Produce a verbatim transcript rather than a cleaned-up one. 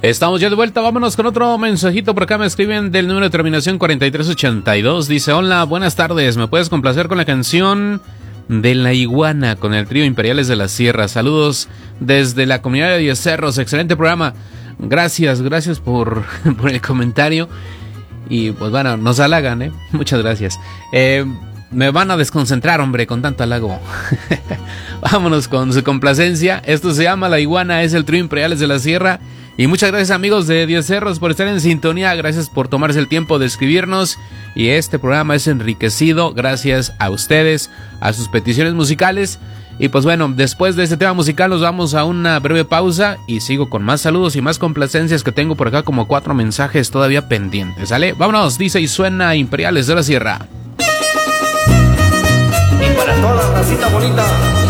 Estamos ya de vuelta, vámonos con otro mensajito. Por acá me escriben del número de terminación cuarenta y tres ochenta y dos. Dice: hola, buenas tardes, ¿me puedes complacer con la canción de La Iguana con el trío Imperiales de la Sierra? Saludos desde la comunidad de Diez Cerros, excelente programa. Gracias, gracias por, por el comentario. Y pues bueno, nos halagan, ¿eh? Muchas gracias. Eh, me van a desconcentrar, hombre, con tanto halago. Vámonos con su complacencia. Esto se llama La Iguana, es el trío Imperiales de la Sierra. Y muchas gracias, amigos de Diez Cerros, por estar en sintonía. Gracias por tomarse el tiempo de escribirnos. Y este programa es enriquecido gracias a ustedes, a sus peticiones musicales. Y pues bueno, después de este tema musical nos vamos a una breve pausa y sigo con más saludos y más complacencias, que tengo por acá como cuatro mensajes todavía pendientes, ¿sale? Vámonos, dice y suena Imperiales de la Sierra. Y para toda la racita bonita,